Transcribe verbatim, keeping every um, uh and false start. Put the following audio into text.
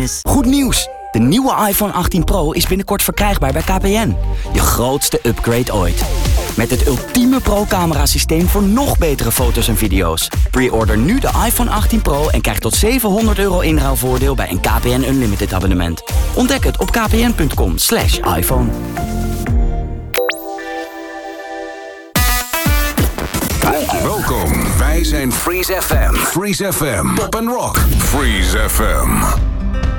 Goed nieuws! De nieuwe iPhone achttien Pro is binnenkort verkrijgbaar bij K P N. Je grootste upgrade ooit. Met het ultieme pro-camera-systeem voor nog betere foto's en video's. Pre-order nu de iPhone achttien Pro en krijg tot zevenhonderd euro inruilvoordeel bij een K P N Unlimited abonnement. Ontdek het op kpn.com slash iPhone. Welkom, wij zijn Freeze F M. Freeze F M. Pop and Rock. Freeze F M.